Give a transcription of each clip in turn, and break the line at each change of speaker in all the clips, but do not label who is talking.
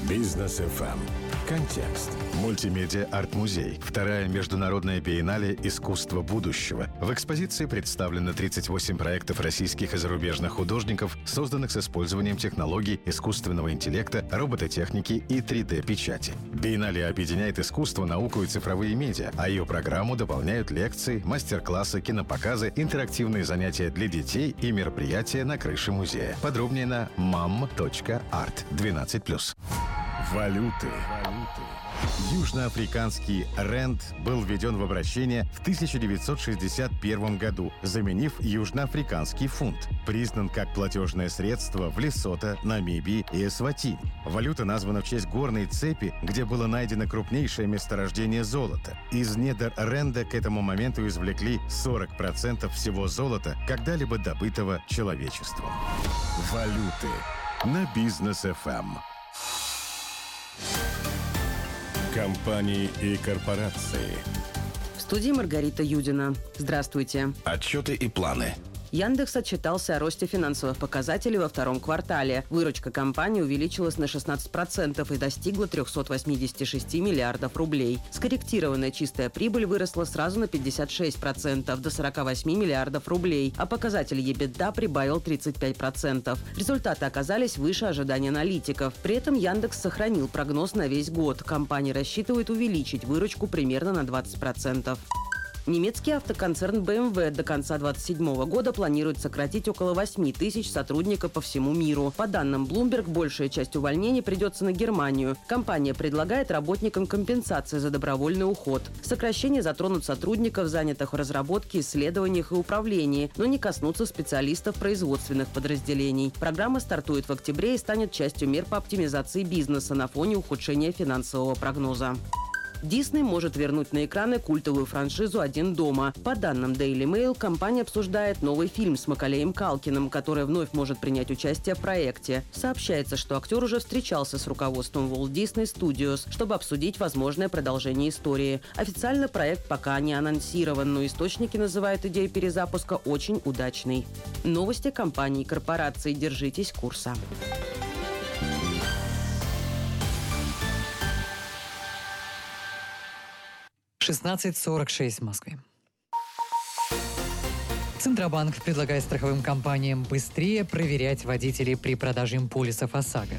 Бизнес FM. Контекст.
Мультимедиа «Арт-музей». Вторая международная биеннале «Искусство будущего». В экспозиции представлены 38 проектов российских и зарубежных художников, созданных с использованием технологий искусственного интеллекта, робототехники и 3D-печати. Биеннале объединяет искусство, науку и цифровые медиа, а ее программу дополняют лекции, мастер-классы, кинопоказы, интерактивные занятия для детей и мероприятия на крыше музея. Подробнее на mam.art 12+. Валюты. Южноафриканский ранд был введен в обращение в 1961 году, заменив южноафриканский фунт. Признан как платежное средство в Лесото, Намибии и Эсватини. Валюта названа в честь горной цепи, где было найдено крупнейшее месторождение золота. Из недр ранда к этому моменту извлекли 40% всего золота, когда-либо добытого человечеством. Валюты на Бизнес FM. Компании и корпорации.
В студии Маргарита Юдина. Здравствуйте.
Отчеты и планы.
Яндекс отчитался о росте финансовых показателей во втором квартале. Выручка компании увеличилась на 16% и достигла 386 миллиардов рублей. Скорректированная чистая прибыль выросла сразу на 56% до 48 миллиардов рублей, а показатель EBITDA прибавил 35%. Результаты оказались выше ожиданий аналитиков. При этом Яндекс сохранил прогноз на весь год. Компания рассчитывает увеличить выручку примерно на 20%. Немецкий автоконцерн BMW до конца 2027 года планирует сократить около 8 тысяч сотрудников по всему миру. По данным Bloomberg, большая часть увольнений придется на Германию. Компания предлагает работникам компенсации за добровольный уход. Сокращения затронут сотрудников, занятых в разработке, исследованиях и управлении, но не коснутся специалистов производственных подразделений. Программа стартует в октябре и станет частью мер по оптимизации бизнеса на фоне ухудшения финансового прогноза. Дисней может вернуть на экраны культовую франшизу «Один дома». По данным Daily Mail, компания обсуждает новый фильм с Маколеем Калкиным, который вновь может принять участие в проекте. Сообщается, что актер уже встречался с руководством Walt Disney Studios, чтобы обсудить возможное продолжение истории. Официально проект пока не анонсирован, но источники называют идею перезапуска очень удачной. Новости компаний и корпораций. Держитесь курса.
— 16:46 в Москве. Центробанк предлагает страховым компаниям быстрее проверять водителей при продаже им полисов ОСАГО.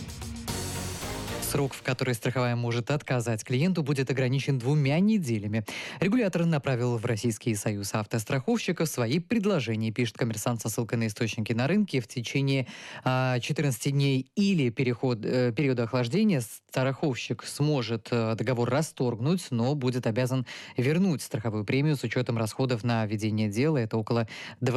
Срок, в который страховая может отказать клиенту, будет ограничен 2 неделями. Регулятор направил в Российский союз автостраховщиков свои предложения, пишет «Коммерсант» со ссылкой на источники на рынке. В течение 14 дней или периода охлаждения страховщик сможет договор расторгнуть, но будет обязан вернуть страховую премию с учетом расходов на ведение дела. Это около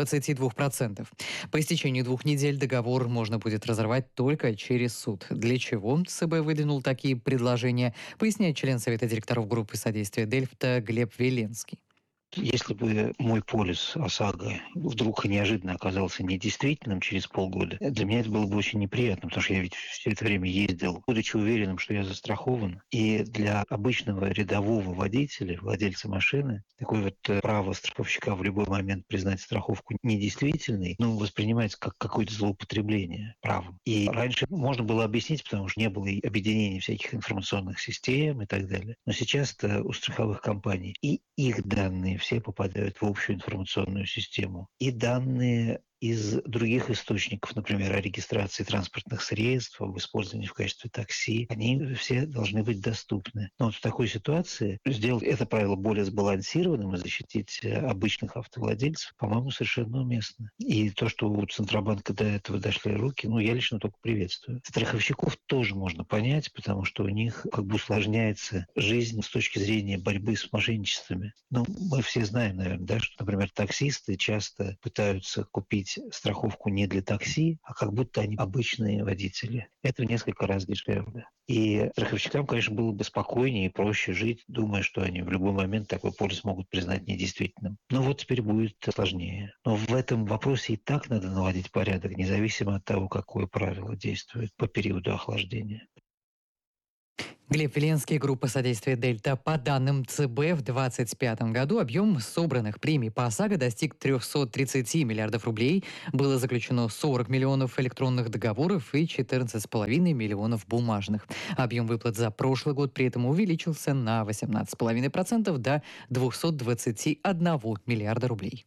22%. По истечении 2 недель договор можно будет разорвать только через суд. Для чего ЦБ выдвинул такие предложения, поясняет член Совета директоров группы содействия Дельфта Глеб Веленский.
Если бы мой полис ОСАГО вдруг неожиданно оказался недействительным через полгода, для меня это было бы очень неприятно, потому что я ведь все это время ездил, будучи уверенным, что я застрахован. И для обычного рядового водителя, владельца машины, такое вот право страховщика в любой момент признать страховку недействительной, воспринимается как какое-то злоупотребление правом. И раньше можно было объяснить, потому что не было и объединения всяких информационных систем и так далее. Но сейчас-то у страховых компаний и их данные все попадают в общую информационную систему. И данные из других источников, например, о регистрации транспортных средств, об использовании в качестве такси, они все должны быть доступны. Но вот в такой ситуации сделать это правило более сбалансированным и защитить обычных автовладельцев, по-моему, совершенно уместно. И то, что у Центробанка до этого дошли руки, я лично только приветствую. Страховщиков тоже можно понять, потому что у них как бы усложняется жизнь с точки зрения борьбы с мошенничествами. Мы все знаем, наверное, да, что, например, таксисты часто пытаются купить страховку не для такси, а как будто они обычные водители. Это в несколько раз дешевле. И страховщикам, конечно, было бы спокойнее и проще жить, думая, что они в любой момент такой полис могут признать недействительным. Но вот теперь будет сложнее. Но в этом вопросе и так надо наводить порядок, независимо от того, какое правило действует по периоду охлаждения.
Глеб Веленский, группа содействия «Дельта». По данным ЦБ, в 2025 году объем собранных премий по ОСАГО достиг 330 миллиардов рублей. Было заключено 40 миллионов электронных договоров и 14,5 миллионов бумажных. Объем выплат за прошлый год при этом увеличился на 18,5% до 221 миллиарда рублей.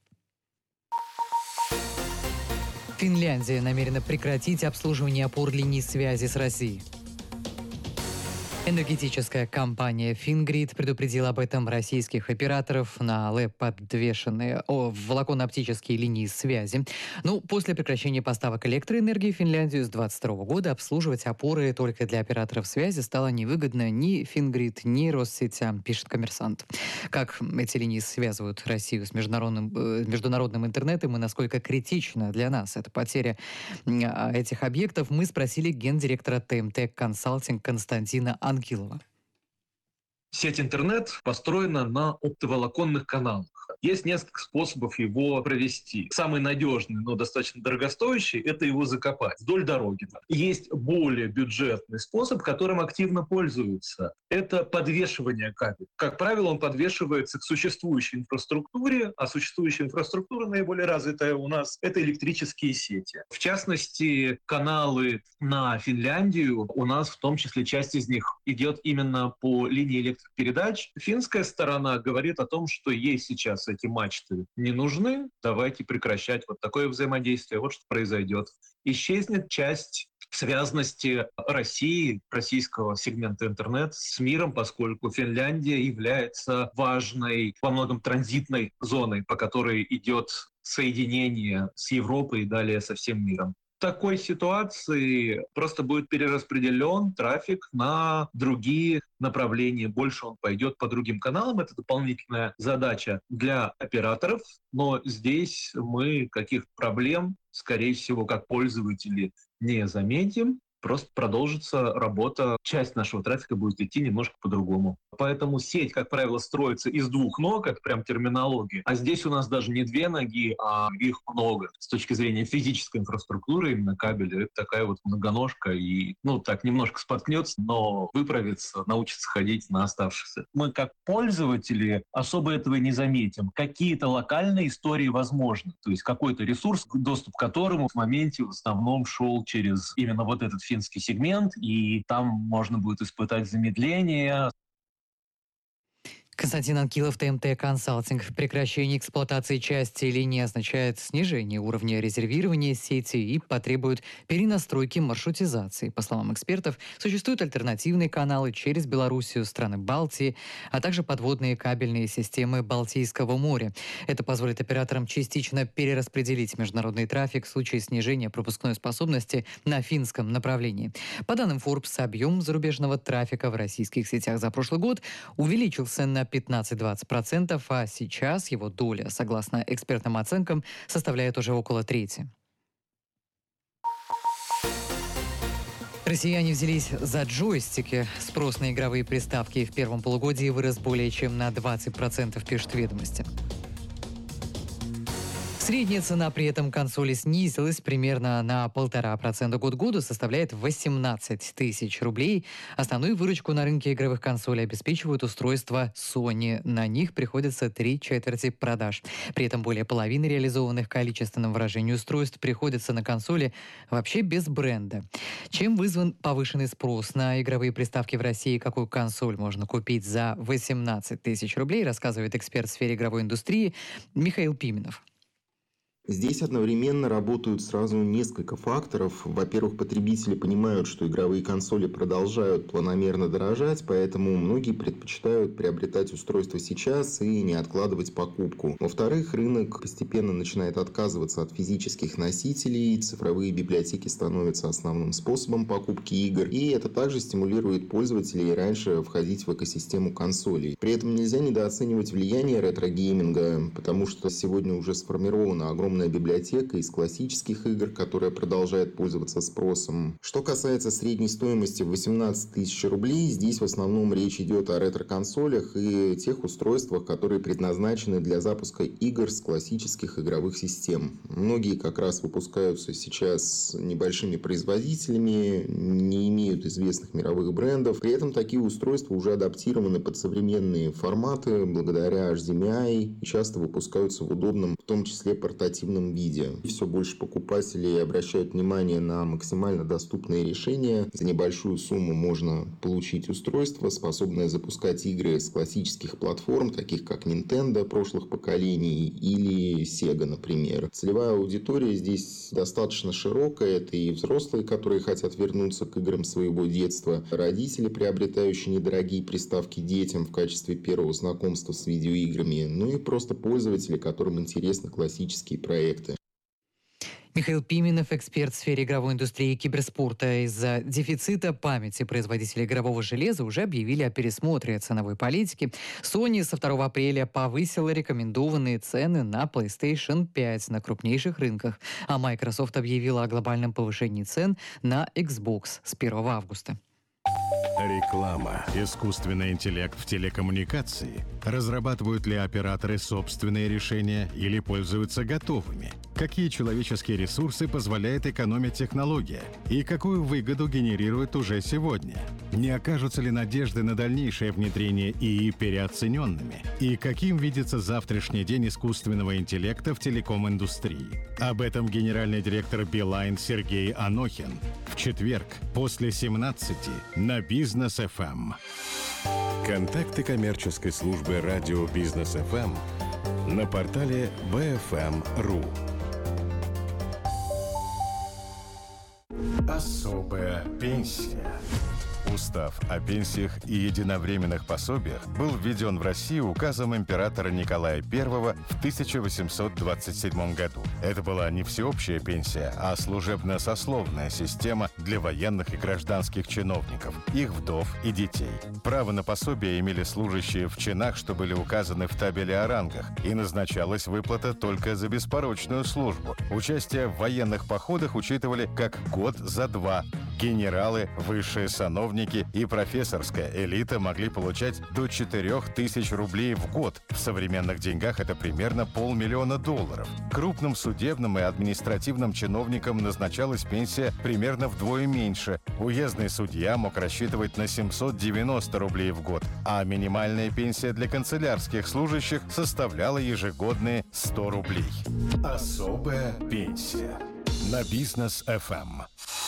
Финляндия намерена прекратить обслуживание опор линий связи с Россией. Энергетическая компания «Фингрид» предупредила об этом российских операторов. На ЛЭП подвешены волоконно-оптические линии связи. После прекращения поставок электроэнергии в Финляндию с 2022 года обслуживать опоры только для операторов связи стало невыгодно ни «Фингрид», ни Россетям, пишет «Коммерсант». Как эти линии связывают Россию с международным интернетом и насколько критична для нас эта потеря этих объектов, мы спросили гендиректора ТМТ Консалтинг Константина Анкилова.
Сеть интернет построена на оптоволоконных каналах. Есть несколько способов его провести. Самый надежный, но достаточно дорогостоящий – это его закопать вдоль дороги. Есть более бюджетный способ, которым активно пользуются. Это подвешивание кабеля. Как правило, он подвешивается к существующей инфраструктуре, а существующая инфраструктура наиболее развитая у нас – это электрические сети. В частности, каналы на Финляндию у нас, в том числе, часть из них идет именно по линии электропередач. Финская сторона говорит о том, что ей сейчас эти мачты не нужны, давайте прекращать вот такое взаимодействие. Вот что произойдет. Исчезнет часть связности России, российского сегмента интернет с миром, поскольку Финляндия является важной, во многом транзитной зоной, по которой идет соединение с Европой и далее со всем миром. В такой ситуации просто будет перераспределен трафик на другие направления. Больше он пойдет по другим каналам. Это дополнительная задача для операторов. Но здесь мы каких проблем, скорее всего, как пользователи, не заметим. Просто продолжится работа. Часть нашего трафика будет идти немножко по-другому. Поэтому сеть, как правило, строится из двух ног, это прям терминология. А здесь у нас даже не две ноги, а их много. С точки зрения физической инфраструктуры, именно кабеля, это такая вот многоножка. И, так немножко споткнется, но выправится, научится ходить на оставшихся. Мы, как пользователи, особо этого не заметим. Какие-то локальные истории возможны. То есть какой-то ресурс, доступ к которому в моменте в основном шел через именно вот этот финский сегмент, и там можно будет испытать замедление.
Константин Анкилов, ТМТ Консалтинг. Прекращение эксплуатации части линии означает снижение уровня резервирования сети и потребует перенастройки маршрутизации. По словам экспертов, существуют альтернативные каналы через Белоруссию, страны Балтии, а также подводные кабельные системы Балтийского моря. Это позволит операторам частично перераспределить международный трафик в случае снижения пропускной способности на финском направлении. По данным Forbes, объем зарубежного трафика в российских сетях за прошлый год увеличился на 15-20%, а сейчас его доля, согласно экспертным оценкам, составляет уже около трети. Россияне взялись за джойстики. Спрос на игровые приставки в первом полугодии вырос более чем на 20%, пишет «Ведомости». Средняя цена при этом консоли снизилась примерно на 1,5% год к году, составляет 18 тысяч рублей. Основную выручку на рынке игровых консолей обеспечивают устройства Sony. На них приходится 3/4 продаж. При этом более половины реализованных в количественном выражении устройств приходится на консоли вообще без бренда. Чем вызван повышенный спрос на игровые приставки в России, какую консоль можно купить за 18 тысяч рублей, рассказывает эксперт в сфере игровой индустрии Михаил Пименов.
Здесь одновременно работают сразу несколько факторов. Во-первых, потребители понимают, что игровые консоли продолжают планомерно дорожать, поэтому многие предпочитают приобретать устройство сейчас и не откладывать покупку. Во-вторых, рынок постепенно начинает отказываться от физических носителей, цифровые библиотеки становятся основным способом покупки игр, и это также стимулирует пользователей раньше входить в экосистему консолей. При этом нельзя недооценивать влияние ретро-гейминга, потому что сегодня уже сформирована огромная библиотека из классических игр, которая продолжает пользоваться спросом. Что касается средней стоимости в 18 тысяч рублей, здесь в основном речь идет о ретро-консолях и тех устройствах, которые предназначены для запуска игр с классических игровых систем. Многие как раз выпускаются сейчас небольшими производителями, не имеют имеют известных мировых брендов. При этом такие устройства уже адаптированы под современные форматы благодаря HDMI и часто выпускаются в удобном, в том числе портативном виде. Все больше покупателей обращают внимание на максимально доступные решения. За небольшую сумму можно получить устройство, способное запускать игры с классических платформ, таких как Nintendo прошлых поколений или Sega, например. Целевая аудитория здесь достаточно широкая. Это и взрослые, которые хотят вернуться к играм своего детства, родители, приобретающие недорогие приставки детям в качестве первого знакомства с видеоиграми, ну и просто пользователи, которым интересны классические проекты.
Михаил Пименов, эксперт в сфере игровой индустрии и киберспорта. Из-за дефицита памяти производители игрового железа уже объявили о пересмотре ценовой политики. Sony со 2 апреля повысила рекомендованные цены на PlayStation 5 на крупнейших рынках, а Microsoft объявила о глобальном повышении цен на Xbox с 1 августа.
Реклама. Искусственный интеллект в телекоммуникации. Разрабатывают ли операторы собственные решения или пользуются готовыми? Какие человеческие ресурсы позволяет экономить технология? И какую выгоду генерирует уже сегодня? Не окажутся ли надежды на дальнейшее внедрение ИИ переоцененными? И каким видится завтрашний день искусственного интеллекта в телеком-индустрии? Об этом генеральный директор Билайн Сергей Анохин в четверг после 17 на Бизнес ФМ.
Контакты коммерческой службы радио Бизнес ФМ на портале bfm.ru. Особая пенсия.
Устав о пенсиях и единовременных пособиях был введен в Россию указом императора Николая I в 1827 году. Это была не всеобщая пенсия, а служебно-сословная система для военных и гражданских чиновников, их вдов и детей. Право на пособие имели служащие в чинах, что были указаны в табеле о рангах, и назначалась выплата только за беспорочную службу. Участие в военных походах учитывали как год за два. Генералы, высшие сановники и профессорская элита могли получать до 4000 рублей в год. В современных деньгах это примерно $500 000. Крупным судебным и административным чиновникам назначалась пенсия примерно вдвое меньше. Уездный судья мог рассчитывать на 790 рублей в год, а минимальная пенсия для канцелярских служащих составляла ежегодные 100 рублей.
Особая пенсия. На Бизнес ФМ.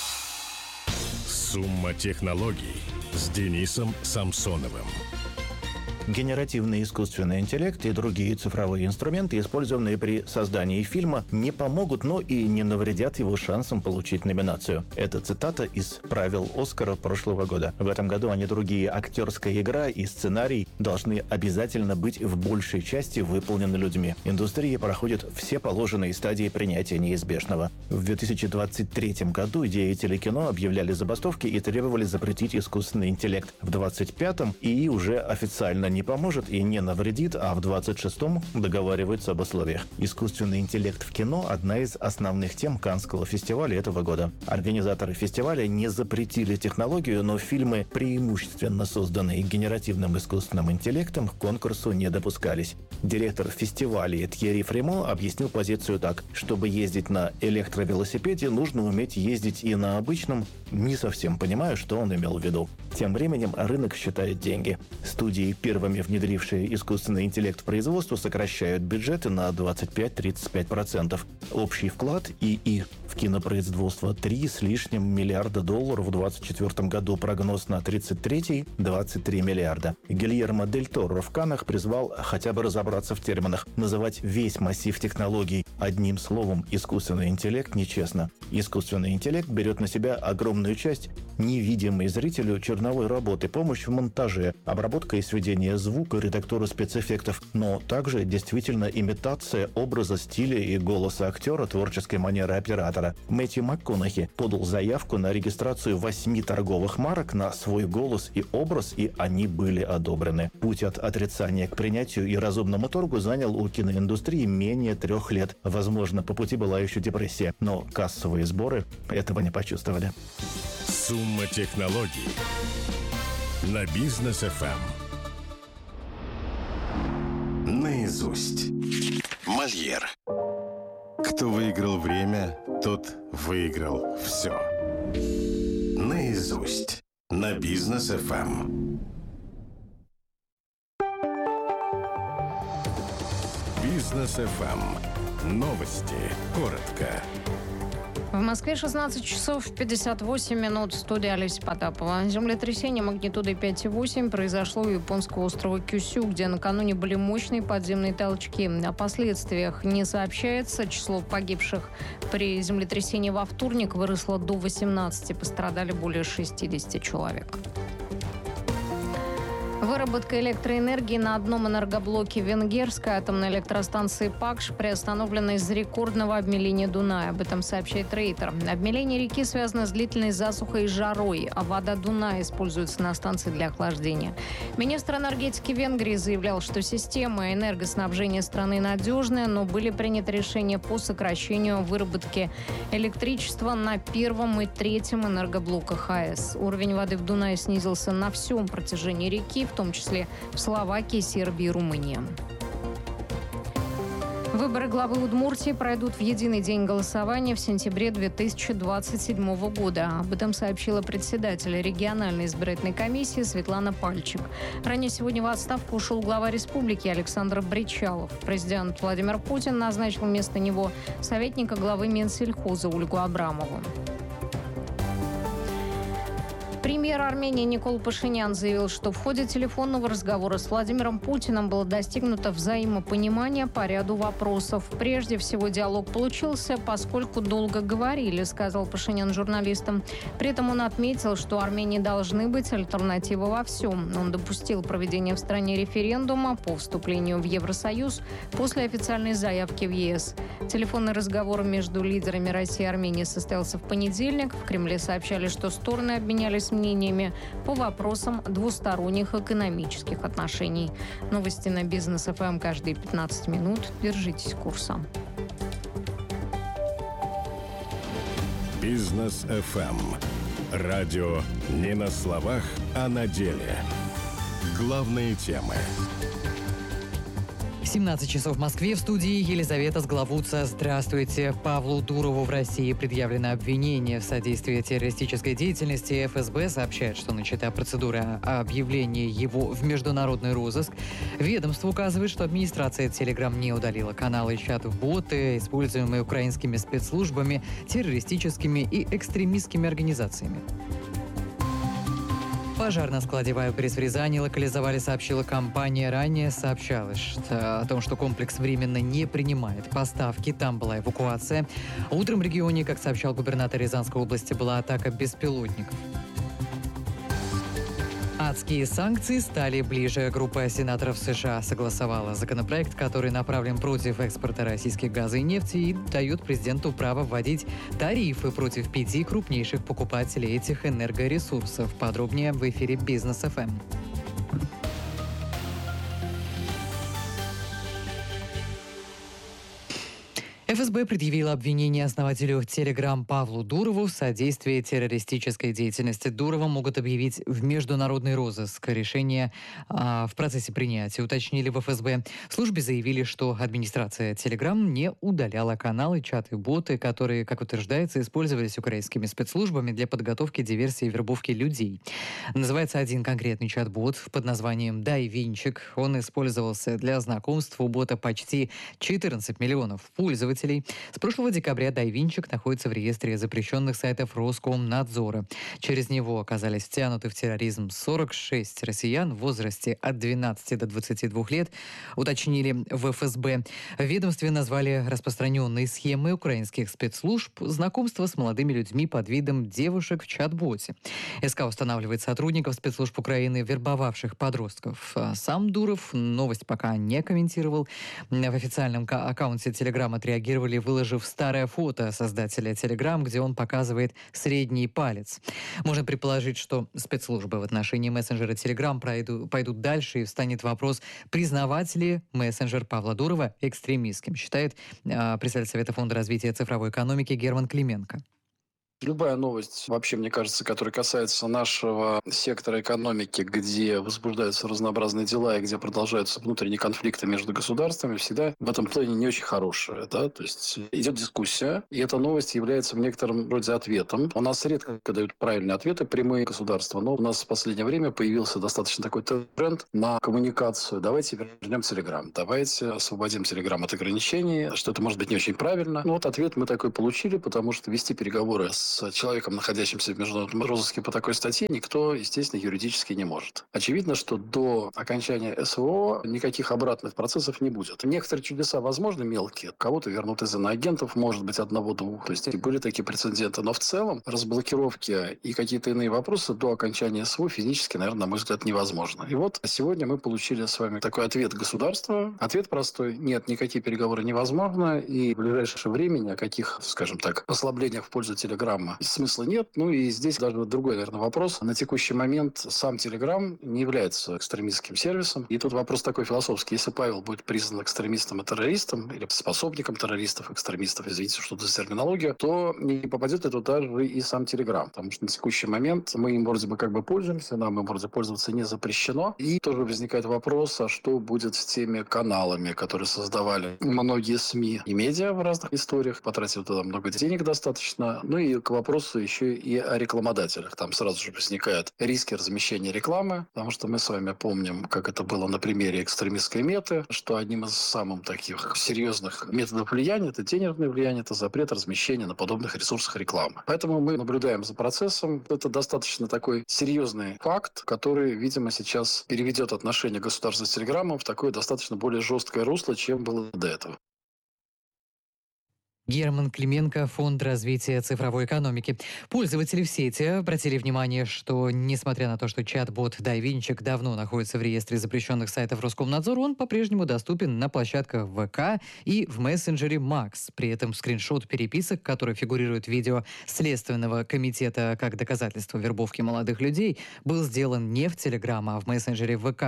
Сумма технологий с Денисом Самсоновым.
Генеративный искусственный интеллект и другие цифровые инструменты, использованные при создании фильма, не помогут, но и не навредят его шансам получить номинацию. Это цитата из правил «Оскара» прошлого года. В этом году они другие. Актерская игра и сценарий должны обязательно быть в большей части выполнены людьми. Индустрия проходит все положенные стадии принятия неизбежного. В 2023 году деятели кино объявляли забастовки и требовали запретить искусственный интеллект. В 2025 ИИ уже официально не поможет и не навредит, а в 26-м договариваются об условиях. Искусственный интеллект в кино – одна из основных тем Каннского фестиваля этого года. Организаторы фестиваля не запретили технологию, но фильмы, преимущественно созданные генеративным искусственным интеллектом, к конкурсу не допускались. Директор фестиваля Тьерри Фримо объяснил позицию так: чтобы ездить на электровелосипеде, нужно уметь ездить и на обычном. Не совсем понимаю, что он имел в виду. Тем временем рынок считает деньги. Студии, первыми внедрившие искусственный интеллект в производство, сокращают бюджеты на 25-35%. Общий вклад ИИ в кинопроизводство $3 с лишним миллиарда в 2024 году. Прогноз на 33-й – 23 миллиарда. Гильермо Дель Торо в Каннах призвал хотя бы разобраться в терминах. Называть весь массив технологий одним словом «искусственный интеллект» нечестно. Искусственный интеллект берет на себя огромную часть невидимой зрителю черновой работы, помощь в монтаже, обработка и сведение звука, редактура спецэффектов, но также действительно имитация образа, стиля и голоса актера, творческой манеры оператора. Мэтью МакКонахи подал заявку на регистрацию 8 торговых марок на свой голос и образ, и они были одобрены. Путь от отрицания к принятию и разумному торгу занял у киноиндустрии менее 3 лет. Возможно, по пути была еще депрессия, но кассовые сборы этого не почувствовали.
Сумма технологий. На Бизнес ФМ. Наизусть. Мольер.
Кто выиграл время, тот выиграл все. Наизусть. На Бизнес ФМ. Бизнес ФМ. Новости. Коротко.
В Москве 16 часов 58 минут. В студии Олеся Потапова. Землетрясение магнитудой 5,8 произошло у японского острова Кюсю, где накануне были мощные подземные толчки. О последствиях не сообщается. Число погибших при землетрясении во вторник выросло до 18. Пострадали более 60 человек. Выработка электроэнергии на одном энергоблоке Венгерской атомной электростанции Пакш приостановлена из-за рекордного обмеления Дуная. Об этом сообщает Рейтер. Обмеление реки связано с длительной засухой и жарой, а вода Дуная используется на станции для охлаждения. Министр энергетики Венгрии заявлял, что система энергоснабжения страны надежная, но были приняты решения по сокращению выработки электричества на первом и третьем энергоблоках АЭС. Уровень воды в Дунае снизился на всем протяжении реки, в том числе в Словакии, Сербии и Румынии. Выборы главы Удмуртии пройдут в единый день голосования в сентябре 2027 года. Об этом сообщила председатель региональной избирательной комиссии Светлана Пальчик. Ранее сегодня в отставку ушел глава республики Александр Бричалов. Президент Владимир Путин назначил вместо него советника главы Минсельхоза Ольгу Абрамову. Премьер Армении Никол Пашинян заявил, что в ходе телефонного разговора с Владимиром Путиным было достигнуто взаимопонимание по ряду вопросов. Прежде всего, диалог получился, поскольку долго говорили, сказал Пашинян журналистам. При этом он отметил, что Армении должны быть альтернативы во всем. Он допустил проведение в стране референдума по вступлению в Евросоюз после официальной заявки в ЕС. Телефонный разговор между лидерами России и Армении состоялся в понедельник. В Кремле сообщали, что стороны обменялись мнениями по вопросам двусторонних экономических отношений. Новости на Бизнес ФМ каждые 15 минут. Держитесь курса.
Бизнес ФМ. Радио не на словах, а на деле. Главные темы.
17 часов в Москве. В студии Елизавета Сглавутца. Здравствуйте. Павлу Дурову в России предъявлено обвинение в содействии террористической деятельности. ФСБ сообщает, что начата процедура объявления его в международный розыск. Ведомство указывает, что администрация Telegram не удалила каналы и чат-боты, используемые украинскими спецслужбами, террористическими и экстремистскими организациями. Пожар на складе Вайлдберрис в Рязани локализовали, сообщила компания. Ранее сообщалось о том, что комплекс временно не принимает поставки. Там была эвакуация. Утром в регионе, как сообщал губернатор Рязанской области, была атака беспилотников. Адские санкции стали ближе. Группа сенаторов США согласовала законопроект, который направлен против экспорта российских газа и нефти и дает президенту право вводить тарифы против 5 крупнейших покупателей этих энергоресурсов. Подробнее в эфире Бизнес ФМ. ФСБ предъявила обвинение основателю Telegram Павлу Дурову в содействии террористической деятельности. Дурова могут объявить в международный розыск. Решение в процессе принятия уточнили в ФСБ. В службе заявили, что администрация Telegram не удаляла каналы, чаты, боты, которые, как утверждается, использовались украинскими спецслужбами для подготовки диверсии и вербовки людей. Называется один конкретный чат-бот под названием «Дайвинчик». Он использовался для знакомств. У бота почти 14 миллионов пользователей. С прошлого декабря Дайвинчик находится в реестре запрещенных сайтов Роскомнадзора. Через него оказались втянуты в терроризм 46 россиян в возрасте от 12 до 22 лет, уточнили в ФСБ. В ведомстве назвали распространенные схемы украинских спецслужб знакомства с молодыми людьми под видом девушек в чат-боте. СК устанавливает сотрудников спецслужб Украины, вербовавших подростков. Сам Дуров новость пока не комментировал. В официальном аккаунте Телеграм отреагировали, выложив старое фото создателя Telegram, где он показывает средний палец. Можно предположить, что спецслужбы в отношении мессенджера Telegram пойдут дальше, и встанет вопрос, признавать ли мессенджер Павла Дурова экстремистским, считает председатель Совета фонда развития цифровой экономики Герман Клименко.
Любая новость, вообще, мне кажется, которая касается нашего сектора экономики, где возбуждаются разнообразные дела и где продолжаются внутренние конфликты между государствами, всегда в этом плане не очень хорошая. Да? То есть идет дискуссия, и эта новость является в некотором роде ответом. У нас редко дают правильные ответы, прямые государства, но у нас в последнее время появился достаточно такой тренд на коммуникацию. Давайте вернем Телеграм, давайте освободим Телеграм от ограничений, что это может быть не очень правильно. Ну вот ответ мы такой получили, потому что вести переговоры с человеком, находящимся в международном розыске по такой статье, никто, естественно, юридически не может. Очевидно, что до окончания СВО никаких обратных процессов не будет. Некоторые чудеса возможны мелкие. Кого-то вернут из иноагентов, может быть, одного-двух. То есть были такие прецеденты. Но в целом разблокировки и какие-то иные вопросы до окончания СВО физически, наверное, на мой взгляд, невозможно. И вот сегодня мы получили с вами такой ответ государства. Ответ простой. Нет, никакие переговоры невозможно. И в ближайшее время ни о каких, скажем так, послаблениях в пользу Телеграма смысла нет. Ну и здесь даже другой, наверное, вопрос. На текущий момент сам Телеграм не является экстремистским сервисом. И тут вопрос такой философский. Если Павел будет признан экстремистом и террористом, или способником террористов, экстремистов, извините, что это за терминология, то не попадет ли туда же и сам Телеграм. Потому что на текущий момент мы им вроде бы как бы пользуемся, нам им вроде пользоваться не запрещено. И тоже возникает вопрос, а что будет с теми каналами, которые создавали многие СМИ и медиа в разных историях, потратили туда много денег достаточно. Ну и к вопросу еще и о рекламодателях. Там сразу же возникают риски размещения рекламы, потому что мы с вами помним, как это было на примере экстремистской меты, что одним из самых таких серьезных методов влияния, это денежное влияние, это запрет размещения на подобных ресурсах рекламы. Поэтому мы наблюдаем за процессом. Это достаточно такой серьезный факт, который, видимо, сейчас переведет отношение государства с Телеграмом в такое достаточно более жесткое русло, чем было до этого.
Герман Клименко, Фонд развития цифровой экономики. Пользователи в сети обратили внимание, что, несмотря на то, что чат-бот Дайвинчик давно находится в реестре запрещенных сайтов Роскомнадзора, он по-прежнему доступен на площадках ВК и в мессенджере Макс. При этом скриншот переписок, которые фигурируют в видео Следственного комитета как доказательство вербовки молодых людей, был сделан не в Телеграм, а в мессенджере ВК,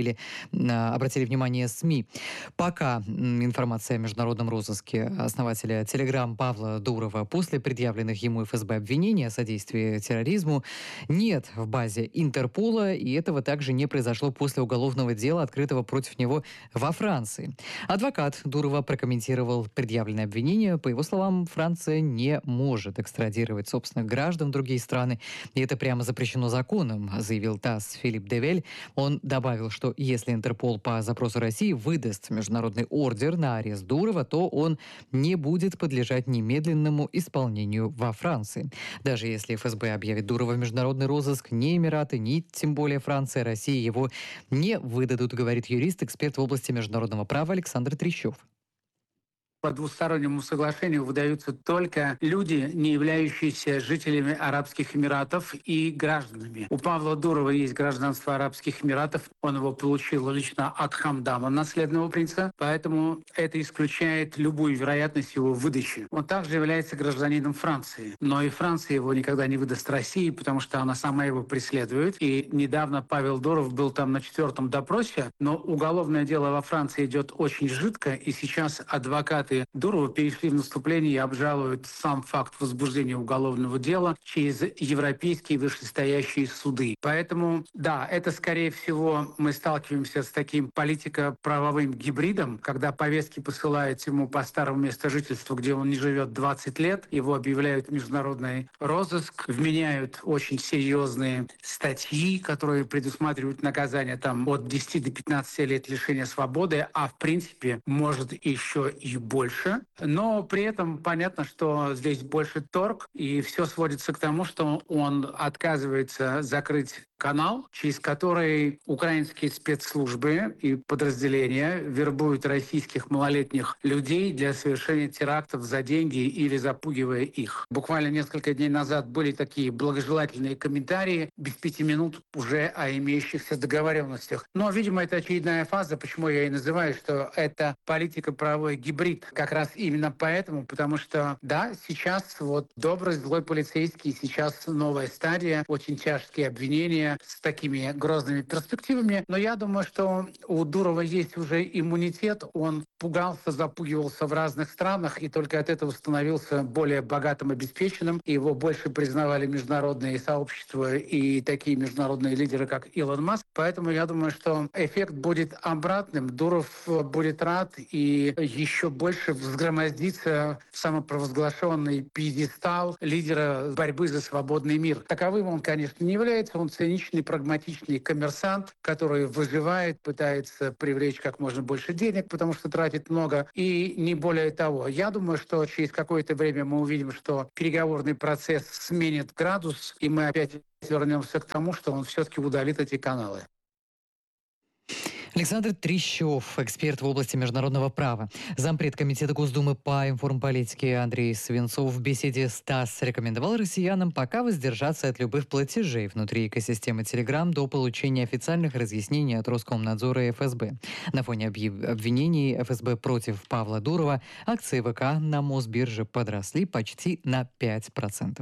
обратили внимание СМИ. Пока информация о международном розыске основателя Телеграм Павла Дурова после предъявленных ему ФСБ обвинений о содействии терроризму нет в базе Интерпола, и этого также не произошло после уголовного дела, открытого против него во Франции. Адвокат Дурова прокомментировал предъявленные обвинения. По его словам, Франция не может экстрадировать собственных граждан в другие страны, и это прямо запрещено законом, заявил ТАСС Филипп Девель. Он добавил, что если Интерпол по запросу России выдаст международный ордер на арест Дурова, то он не будет подлежать немедленному исполнению во Франции. Даже если ФСБ объявит Дурова в международный розыск, ни Эмираты, ни тем более Франция, Россия его не выдадут, говорит юрист-эксперт в области международного права Александр Трещев.
По двустороннему соглашению выдаются только люди, не являющиеся жителями Арабских Эмиратов и гражданами. У Павла Дурова есть гражданство Арабских Эмиратов. Он его получил лично от Хамдана, наследного принца. Поэтому это исключает любую вероятность его выдачи. Он также является гражданином Франции. Но и Франция его никогда не выдаст России, потому что она сама его преследует. И недавно Павел Дуров был там на 4-м допросе. Но уголовное дело во Франции идет очень жидко. И сейчас адвокаты Дурова перешли в наступление и обжалуют сам факт возбуждения уголовного дела через европейские вышестоящие суды. Поэтому, да, это, скорее всего, мы сталкиваемся с таким политико-правовым гибридом, когда повестки посылают ему по старому месту жительства, где он не живет 20 лет, его объявляют в международный розыск, вменяют очень серьезные статьи, которые предусматривают наказание там, от 10 до 15 лет лишения свободы, а в принципе, может еще и больше. Но при этом понятно, что здесь больше торг, и все сводится к тому, что он отказывается закрыть канал, через который украинские спецслужбы и подразделения вербуют российских малолетних людей для совершения терактов за деньги или запугивая их. Буквально несколько дней назад были такие благожелательные комментарии, без 5 минут уже о имеющихся договоренностях. Но, видимо, это очередная фаза, почему я и называю, что это политико-правовой гибрид. Как раз именно поэтому, потому что, да, сейчас вот добрый, злой полицейский, сейчас новая стадия, очень тяжкие обвинения, не с такими грозными перспективами. Но я думаю, что у Дурова есть уже иммунитет. Он пугался, запугивался в разных странах, и только от этого становился более богатым, обеспеченным. И его больше признавали международные сообщества и такие международные лидеры, как Илон Маск. Поэтому я думаю, что эффект будет обратным. Дуров будет рад и еще больше взгромоздится в самопровозглашенный пьедестал лидера борьбы за свободный мир. Таковым он, конечно, не является. Он циничный, прагматичный коммерсант, который выживает, пытается привлечь как можно больше денег, потому что тратит много, и не более того. Я думаю, что через какое-то время мы увидим, что переговорный процесс сменит градус, и мы опять вернемся к тому, что он все-таки удалит эти каналы.
Александр Трещев, эксперт в области международного права. Зампред Комитета Госдумы по информполитике Андрей Свинцов в беседе с ТАСС рекомендовал россиянам пока воздержаться от любых платежей внутри экосистемы Telegram до получения официальных разъяснений от Роскомнадзора и ФСБ. На фоне обвинений ФСБ против Павла Дурова акции ВК на Мосбирже подросли почти на 5%.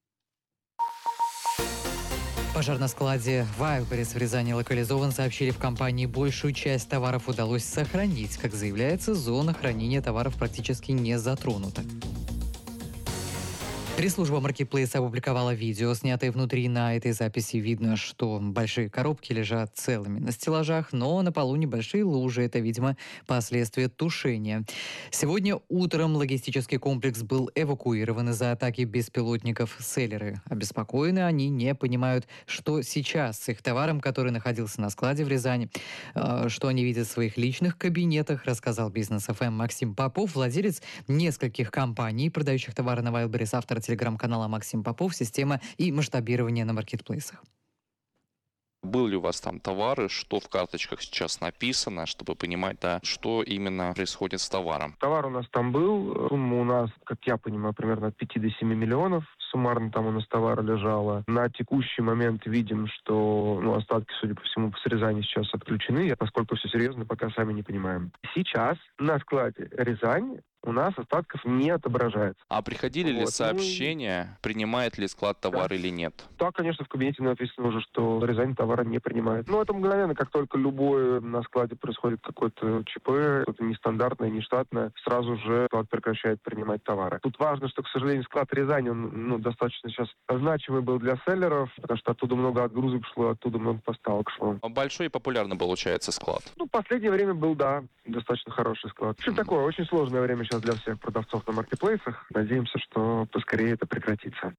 Пожар на складе Wildberries в Рязани локализован, сообщили в компании. Большую часть товаров удалось сохранить. Как заявляется, зона хранения товаров практически не затронута. Пресс-служба Marketplace опубликовала видео, снятое внутри. На этой записи видно, что большие коробки лежат целыми на стеллажах, но на полу небольшие лужи. Это, видимо, последствия тушения. Сегодня утром логистический комплекс был эвакуирован из-за атаки беспилотников. Селлеры обеспокоены, они не понимают, что сейчас с их товаром, который находился на складе в Рязани, что они видят в своих личных кабинетах, рассказал Бизнес ФМ Максим Попов, владелец нескольких компаний, продающих товары на Wildberries, автор телеграм-канала Максим Попов, система и масштабирование на маркетплейсах.
Был ли у вас там товары, что в карточках сейчас написано, чтобы понимать, да, что именно происходит с товаром?
Товар у нас там был, сумма у нас, как я понимаю, примерно от 5 до 7 миллионов. Суммарно там у нас товара лежало. На текущий момент видим, что остатки, судя по всему, с Рязани сейчас отключены. Поскольку все серьезно, пока сами не понимаем. Сейчас на складе Рязань у нас остатков не отображается.
А приходили ли сообщения, принимает ли склад товар или нет?
Да, конечно, в кабинете написано уже, что Рязань товара не принимает. Но это мгновенно, как только любое на складе происходит какое-то ЧП, что-то нестандартное, нештатное, сразу же склад прекращает принимать товары. Тут важно, что, к сожалению, склад Рязани, он достаточно сейчас значимый был для селлеров, потому что оттуда много отгрузок шло, оттуда много поставок шло.
Большой и популярный получается склад?
В последнее время был, да, достаточно хороший склад. В общем, такое очень сложное время сейчас для всех продавцов на маркетплейсах. Надеемся, что поскорее это прекратится.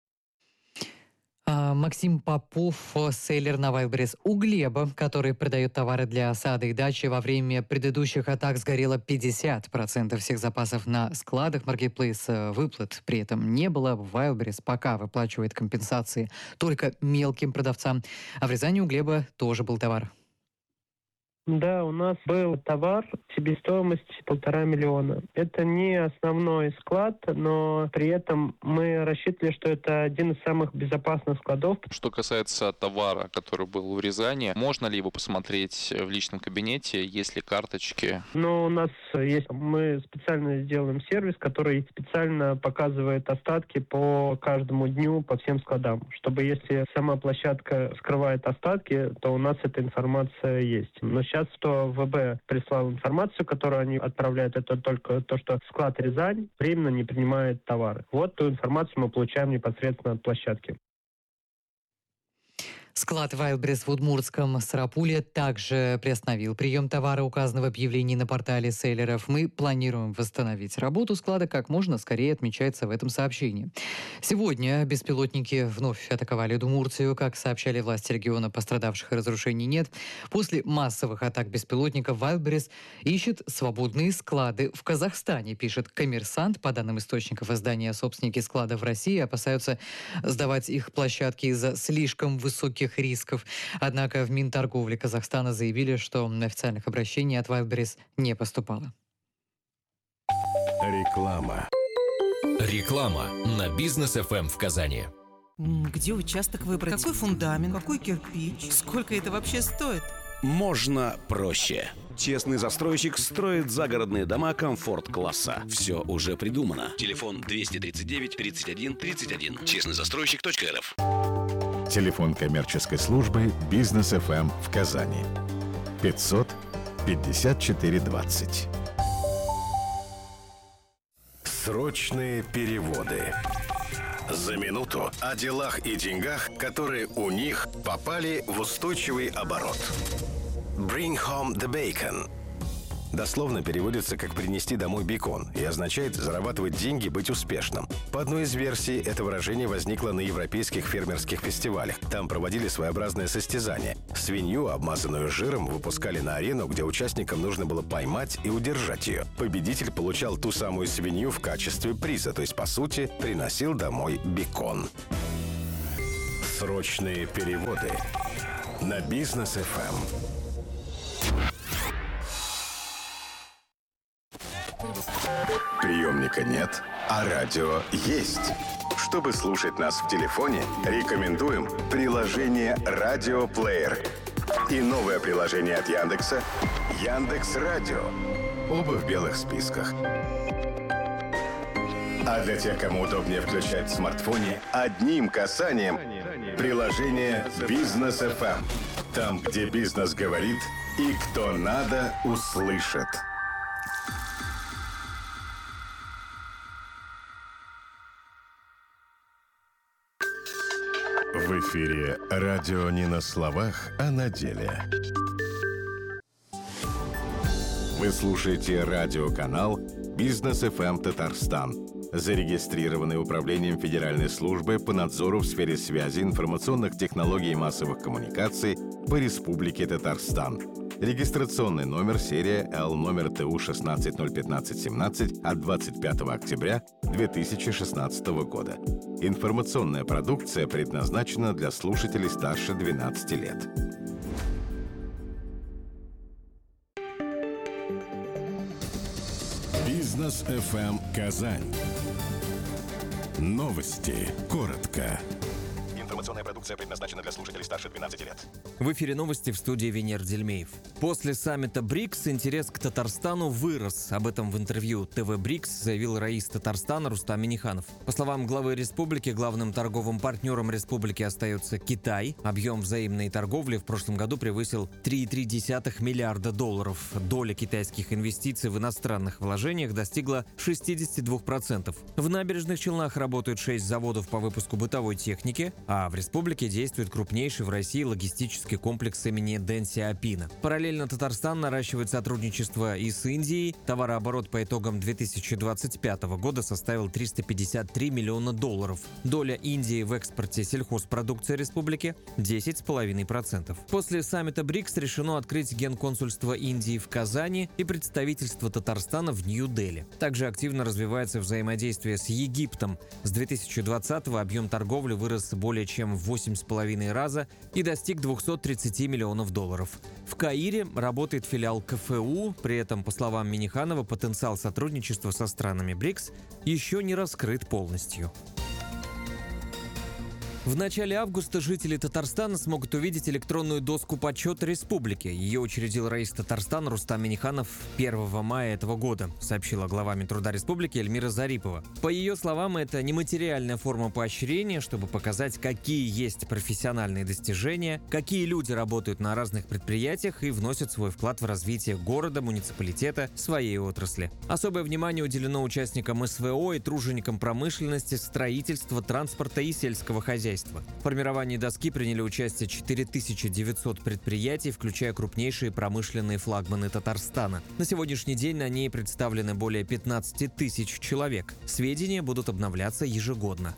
Максим Попов, селлер на Wildberries. У Глеба, который продает товары для сада и дачи, во время предыдущих атак сгорело 50% всех запасов на складах. Marketplace выплат при этом не было. Wildberries пока выплачивает компенсации только мелким продавцам. А в Рязани у Глеба тоже был товар.
Да, у нас был товар, себестоимость 1,5 миллиона. Это не основной склад, но при этом мы рассчитывали, что это один из самых безопасных складов.
Что касается товара, который был в Рязани, можно ли его посмотреть в личном кабинете, есть ли карточки?
Ну, у нас есть, мы специально сделаем сервис, который специально показывает остатки по каждому дню, по всем складам, чтобы если сама площадка скрывает остатки, то у нас эта информация есть. Но сейчас, что ВБ прислал информацию, которую они отправляют, это только то, что склад Рязань временно не принимает товары. Вот ту информацию мы получаем непосредственно от площадки.
Склад Wildberries в Удмуртском Сарапуле также приостановил прием товара, указанного в объявлении на портале селлеров. Мы планируем восстановить работу склада как можно скорее, отмечается в этом сообщении. Сегодня беспилотники вновь атаковали Удмуртию. Как сообщали власти региона, пострадавших и разрушений нет. После массовых атак беспилотников Wildberries ищет свободные склады в Казахстане, пишет «Коммерсант». По данным источников издания, собственники складов в России опасаются сдавать их площадки из-за слишком высоких рисков. Однако в Минторговле Казахстана заявили, что официальных обращений от Wildberries не поступало.
Реклама.
Реклама на Бизнес ФМ в Казани.
Где участок выбрать? Какой фундамент? Какой кирпич? Сколько это вообще стоит?
Можно проще. Честный застройщик строит загородные дома комфорт-класса. Все уже придумано. Телефон 239 31 31. Честнойзастройщик.рф.
Телефон коммерческой службы «Бизнес ФМ» в Казани. 500 54 20.
Срочные переводы. За минуту о делах и деньгах, которые у них попали в устойчивый оборот. Bring home the bacon. Дословно переводится как «принести домой бекон» и означает зарабатывать деньги, быть успешным. По одной из версий, это выражение возникло на европейских фермерских фестивалях. Там проводили своеобразное состязание. Свинью, обмазанную жиром, выпускали на арену, где участникам нужно было поймать и удержать ее. Победитель получал ту самую свинью в качестве приза, то есть, по сути, приносил домой бекон. Срочные переводы на Бизнес ФМ. Приемника нет, а радио есть. Чтобы слушать нас в телефоне, рекомендуем приложение «Радиоплеер» и новое приложение от Яндекса «Яндекс.Радио». Оба в белых списках. А для тех, кому удобнее включать в смартфоне, одним касанием приложение «Бизнес ФМ». Там, где бизнес говорит и кто надо, услышит.
В эфире радио не на словах, а на деле. Вы слушаете радиоканал «Бизнес ФМ Татарстан», зарегистрированный Управлением Федеральной службы по надзору в сфере связи, информационных технологий и массовых коммуникаций по Республике Татарстан. Регистрационный номер серия Л номер ТУ 16-015-17 от 25 октября 2016 года. Информационная продукция предназначена для слушателей старше 12 лет.
Бизнес ФМ Казань. Новости. Коротко.
Информационная продукция предназначена для слушателей старше 12 лет.
В эфире новости, в студии Венер Дельмеев. После саммита БРИКС интерес к Татарстану вырос. Об этом в интервью ТВ БРИКС заявил раис Татарстана Рустам Минниханов. По словам главы республики, главным торговым партнером республики остается Китай. Объем взаимной торговли в прошлом году превысил 3,3 миллиарда долларов. Доля китайских инвестиций в иностранных вложениях достигла 62%. В набережных Челнах работают 6 заводов по выпуску бытовой техники, а в республике действует крупнейший в России логистический комплекс имени Дэн Сяопина. Параллельно Татарстан наращивает сотрудничество и с Индией. Товарооборот по итогам 2025 года составил 353 миллиона долларов. Доля Индии в экспорте сельхозпродукции республики – 10,5%. После саммита БРИКС решено открыть генконсульство Индии в Казани и представительство Татарстана в Нью-Дели. Также активно развивается взаимодействие с Египтом. С 2020-го объем торговли вырос более чем в 8,5 раза и достиг 230 миллионов долларов. В Каире работает филиал КФУ, при этом, по словам Минниханова, потенциал сотрудничества со странами БРИКС еще не раскрыт полностью. В начале августа жители Татарстана смогут увидеть электронную доску почета республики. Ее учредил раис Татарстана Рустам Минниханов 1 мая этого года, сообщила глава Минтруда республики Эльмира Зарипова. По ее словам, это нематериальная форма поощрения, чтобы показать, какие есть профессиональные достижения, какие люди работают на разных предприятиях и вносят свой вклад в развитие города, муниципалитета, своей отрасли. Особое внимание уделено участникам СВО и труженикам промышленности, строительства, транспорта и сельского хозяйства. В формировании доски приняли участие 4900 предприятий, включая крупнейшие промышленные флагманы Татарстана. На сегодняшний день на ней представлены более 15 тысяч человек. Сведения будут обновляться ежегодно.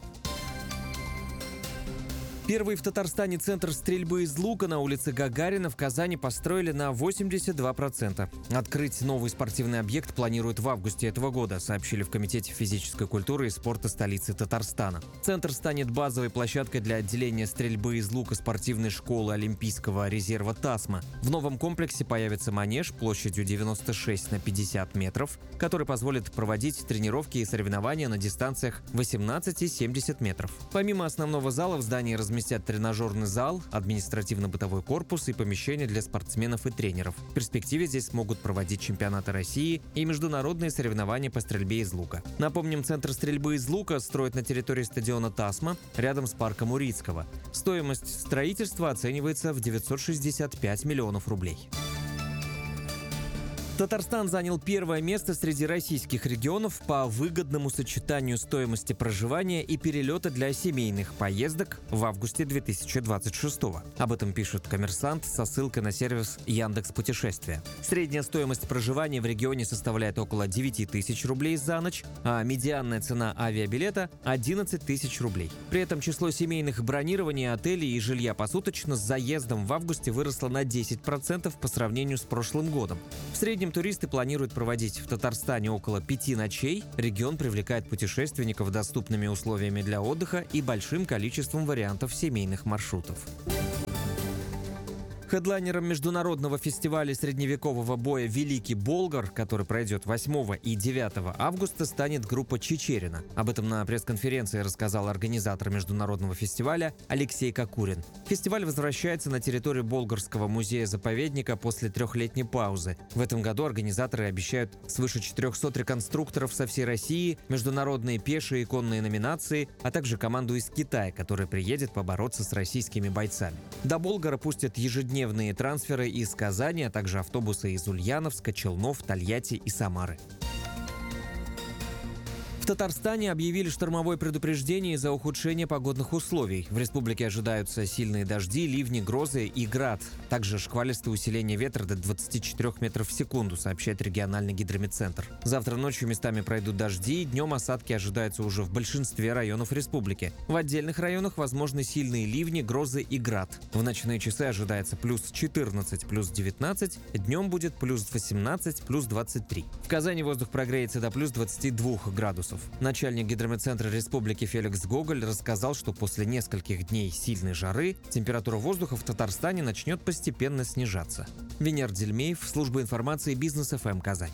Первый в Татарстане центр стрельбы из лука на улице Гагарина в Казани построили на 82%. Открыть новый спортивный объект планируют в августе этого года, сообщили в Комитете физической культуры и спорта столицы Татарстана. Центр станет базовой площадкой для отделения стрельбы из лука спортивной школы Олимпийского резерва «Тасма». В новом комплексе появится манеж площадью 96 на 50 метров, который позволит проводить тренировки и соревнования на дистанциях 18 и 70 метров. Помимо основного зала в здании размещается разместят тренажерный зал, административно-бытовой корпус и помещения для спортсменов и тренеров. В перспективе здесь смогут проводить чемпионаты России и международные соревнования по стрельбе из лука. Напомним, центр стрельбы из лука строят на территории стадиона «Тасма» рядом с парком Урицкого. Стоимость строительства оценивается в 965 миллионов рублей. Татарстан занял первое место среди российских регионов по выгодному сочетанию стоимости проживания и перелета для семейных поездок в августе 2026 года. Об этом пишет «Коммерсант» со ссылкой на сервис Яндекс.Путешествия. Средняя стоимость проживания в регионе составляет около 9 тысяч рублей за ночь, а медианная цена авиабилета – 11 тысяч рублей. При этом число семейных бронирований отелей и жилья посуточно с заездом в августе выросло на 10% по сравнению с прошлым годом. В среднем туристы планируют проводить в Татарстане около 5 ночей. Регион привлекает путешественников доступными условиями для отдыха и большим количеством вариантов семейных маршрутов. Хедлайнером международного фестиваля средневекового боя «Великий Болгар», который пройдет 8 и 9 августа, станет группа Чичерина. Об этом на пресс-конференции рассказал организатор международного фестиваля Алексей Кокурин. Фестиваль возвращается на территорию Болгарского музея-заповедника после 3-летней паузы. В этом году организаторы обещают свыше 400 реконструкторов со всей России, международные пешие и конные номинации, а также команду из Китая, которая приедет побороться с российскими бойцами. До Болгара пустят ежедневные трансферы из Казани, а также автобусы из Ульяновска, Челнов, Тольятти и Самары. В Татарстане объявили штормовое предупреждение из-за ухудшения погодных условий. В республике ожидаются сильные дожди, ливни, грозы и град. Также шквалистое усиление ветра до 24 метров в секунду, сообщает региональный гидрометцентр. Завтра ночью местами пройдут дожди, днем осадки ожидаются уже в большинстве районов республики. В отдельных районах возможны сильные ливни, грозы и град. В ночные часы ожидается плюс 14, плюс 19, днем будет плюс 18, плюс 23. В Казани воздух прогреется до плюс 22 градусов. Начальник гидрометцентра республики Феликс Гоголь рассказал, что после нескольких дней сильной жары температура воздуха в Татарстане начнет постепенно снижаться. Венер Дельмеев, служба информации Бизнес ФМ Казань.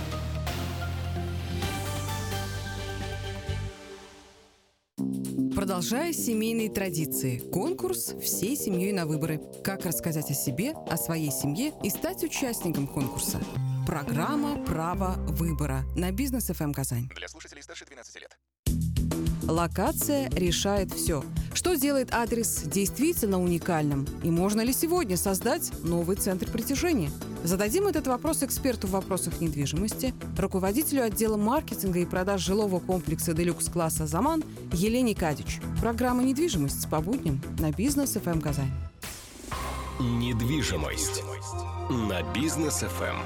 Продолжая семейные традиции. Конкурс «Всей семьей на выборы». Как рассказать о себе, о своей семье и стать участником конкурса. Программа «Право выбора» на Бизнес ФМ Казань.
Для слушателей старше 12 лет.
Локация решает все. Что делает адрес действительно уникальным? И можно ли сегодня создать новый центр притяжения? Зададим этот вопрос эксперту в вопросах недвижимости, руководителю отдела маркетинга и продаж жилого комплекса «Делюкс-класса Заман» Елене Кадич. Программа «Недвижимость» по будням на Бизнес ФМ Казань.
Недвижимость на Бизнес ФМ.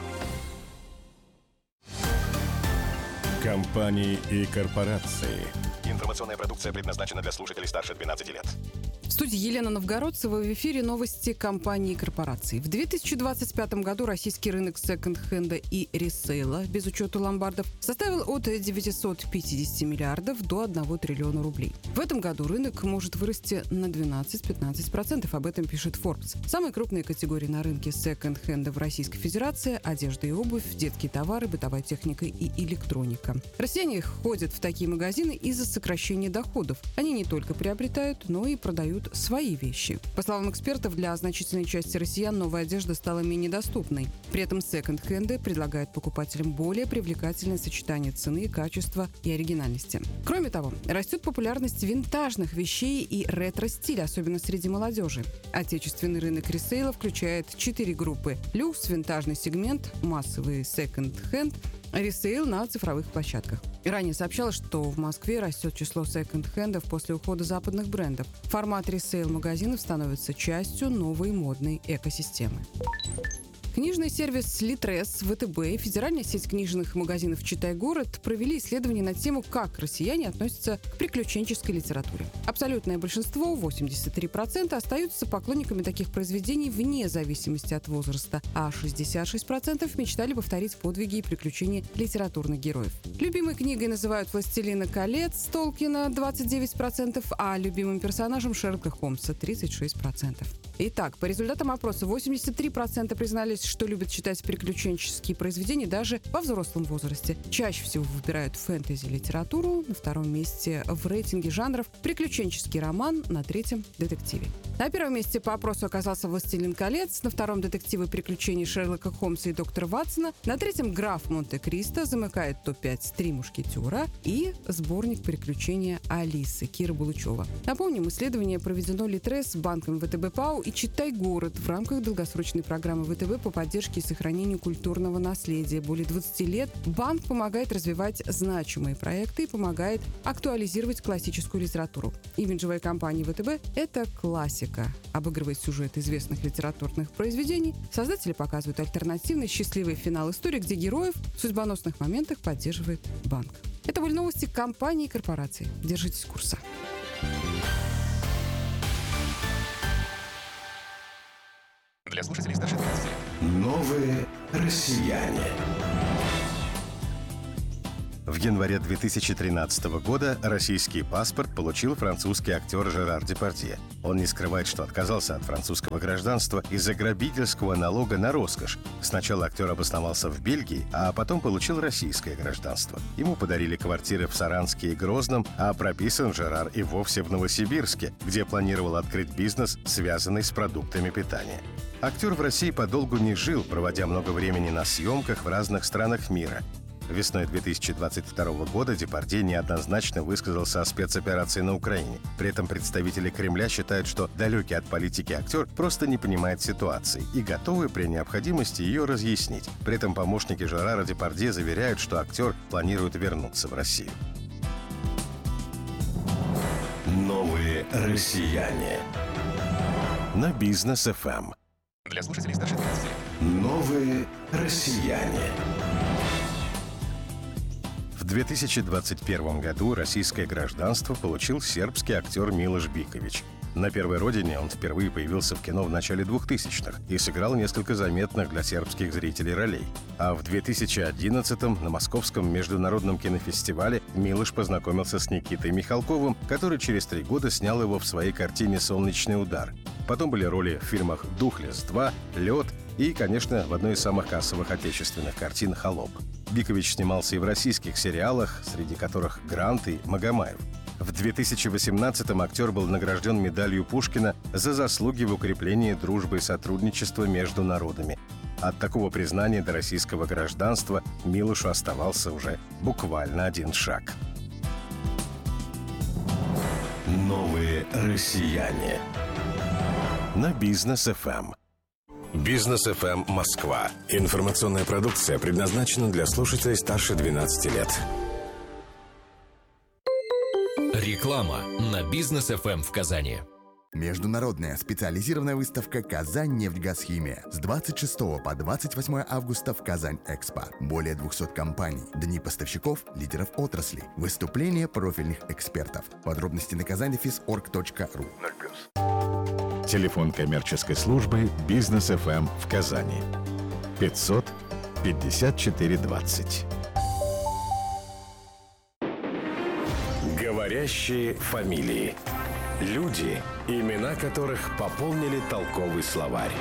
Компании и корпорации.
Информационная продукция предназначена для слушателей старше 12 лет.
В студии Елена Новгородцева, в эфире новости компании и корпораций. В 2025 году российский рынок секонд-хенда и ресейла, без учета ломбардов, составил от 950 миллиардов до 1 триллиона рублей. В этом году рынок может вырасти на 12-15%, об этом пишет Forbes. Самые крупные категории на рынке секонд-хенда в Российской Федерации – одежда и обувь, детские товары, бытовая техника и электроника. Россияне ходят в такие магазины из-за сокращения доходов. Они не только приобретают, но и продают свои вещи. По словам экспертов, для значительной части россиян новая одежда стала менее доступной. При этом секонд-хенды предлагают покупателям более привлекательное сочетание цены, качества и оригинальности. Кроме того, растет популярность винтажных вещей и ретро-стиля, особенно среди молодежи. Отечественный рынок ресейла включает 4 группы: люкс, винтажный сегмент, массовый секонд-хенд, ресейл на цифровых площадках. Ранее сообщалось, что в Москве растет число секонд-хендов после ухода западных брендов. Формат ресейл-магазинов становится частью новой модной экосистемы. Книжный сервис «Литрес», ВТБ и федеральная сеть книжных магазинов «Читай-город» провели исследование на тему, как россияне относятся к приключенческой литературе. Абсолютное большинство, 83%, остаются поклонниками таких произведений вне зависимости от возраста, а 66% мечтали повторить подвиги и приключения литературных героев. Любимой книгой называют «Властелина колец» Толкина 29%, а любимым персонажем Шерлока Холмса 36%. Итак, по результатам опроса 83% признались, что любят читать приключенческие произведения даже во взрослом возрасте. Чаще всего выбирают фэнтези-литературу, на втором месте в рейтинге жанров приключенческий роман, на третьем — детективе. На первом месте по опросу оказался «Властелин колец», на втором — детективы приключений Шерлока Холмса и доктора Ватсона, на третьем — «Граф Монте-Кристо», замыкает топ-5 «Три мушкетера» и сборник приключения Алисы Киры Булычева. Напомним, исследование проведено Литрес, банком ВТБ ПАО и «Читай город» в рамках долгосрочной программы ВТБ по поддержке и сохранению культурного наследия. Более 20 лет банк помогает развивать значимые проекты и помогает актуализировать классическую литературу. Имиджевая компания ВТБ – это классика. Обыгрывает сюжет известных литературных произведений, создатели показывают альтернативный счастливый финал истории, где героев в судьбоносных моментах поддерживает банк. Это были новости компании и корпорации. Держитесь курса.
Для слушателей старше 12 лет.
Новые россияне.
В январе 2013 года российский паспорт получил французский актер Жерар Депардье. Он не скрывает, что отказался от французского гражданства из-за грабительского налога на роскошь. Сначала актер обосновался в Бельгии, а потом получил российское гражданство. Ему подарили квартиры в Саранске и Грозном, а прописан Жерар и вовсе в Новосибирске, где планировал открыть бизнес, связанный с продуктами питания. Актер в России подолгу не жил, проводя много времени на съемках в разных странах мира. Весной 2022 года Депардье неоднозначно высказался о спецоперации на Украине. При этом представители Кремля считают, что далекий от политики актер просто не понимает ситуации и готовы при необходимости ее разъяснить. При этом помощники Жерара Депардье заверяют, что актер планирует вернуться в Россию.
Новые россияне. На Бизнес ФМ.
Для слушателей старше 12 лет.
Новые россияне.
В 2021 году российское гражданство получил сербский актер Милош Бикович. На первой родине он впервые появился в кино в начале 2000-х и сыграл несколько заметных для сербских зрителей ролей. А в 2011-м на Московском международном кинофестивале Милош познакомился с Никитой Михалковым, который через 3 года снял его в своей картине «Солнечный удар». Потом были роли в фильмах «Духлесс 2», «Лед» и, конечно, в одной из самых кассовых отечественных картин «Холоп». Бикович снимался и в российских сериалах, среди которых «Грант» и «Магомаев». В 2018-м актер был награжден медалью Пушкина за заслуги в укреплении дружбы и сотрудничества между народами. От такого признания до российского гражданства Милошу оставался уже буквально один шаг.
Новые россияне. На Бизнес ФМ. Бизнес ФМ Москва. Информационная продукция предназначена для слушателей старше 12 лет.
Реклама на Бизнес ФМ в Казани.
Международная специализированная выставка «Казань-Нефтьгазхимия» с 26 по 28 августа в Казань-Экспо. Более 200 компаний, дни поставщиков, лидеров отрасли, выступления профильных экспертов. Подробности на казаньофис.орг.ру.
Телефон коммерческой службы «Бизнес ФМ» в Казани. 500 54 20.
Говорящие фамилии. Люди, имена которых пополнили толковый словарь.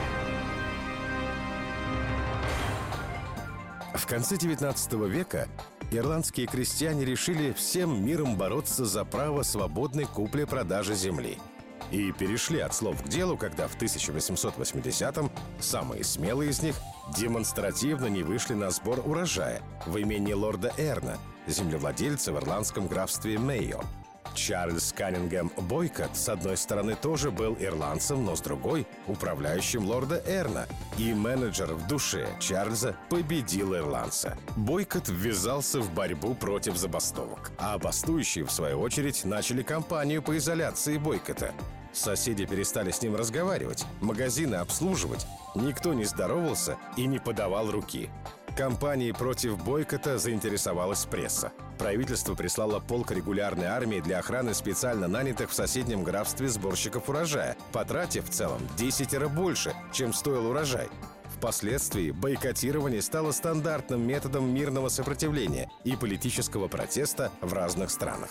В конце XIX века ирландские крестьяне решили всем миром бороться за право свободной купли-продажи земли. И перешли от слов к делу, когда в 1880-м самые смелые из них демонстративно не вышли на сбор урожая в имении лорда Эрна, землевладельца в ирландском графстве Мейо. Чарльз Каннингем Бойкот, с одной стороны, тоже был ирландцем, но с другой — управляющим лорда Эрна. И менеджер в душе Чарльза победил ирландца. Бойкот ввязался в борьбу против забастовок. А бастующие, в свою очередь, начали кампанию по изоляции Бойкота. Соседи перестали с ним разговаривать, магазины обслуживать. Никто не здоровался и не подавал руки. Кампанией против бойкота заинтересовалась пресса. Правительство прислало полк регулярной армии для охраны специально нанятых в соседнем графстве сборщиков урожая, потратив в целом 10 больше, чем стоил урожай. Впоследствии бойкотирование стало стандартным методом мирного сопротивления и политического протеста в разных странах.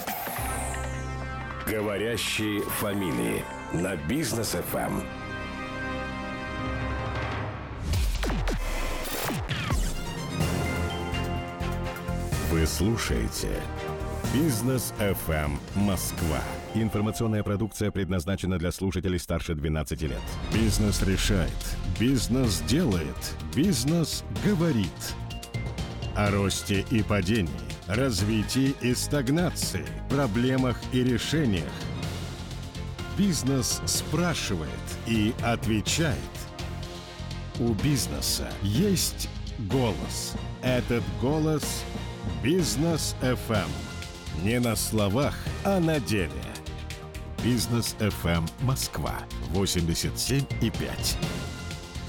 Говорящие фамилии на Бизнес ФМ.
Вы слушаете «Бизнес FM Москва». Информационная продукция предназначена для слушателей старше 12 лет. Бизнес решает. Бизнес делает. Бизнес говорит. О росте и падении, развитии и стагнации, проблемах и решениях. Бизнес спрашивает и отвечает. У бизнеса есть голос. Этот голос – Бизнес FM. Не на словах, а на деле. Бизнес FM Москва 87,5.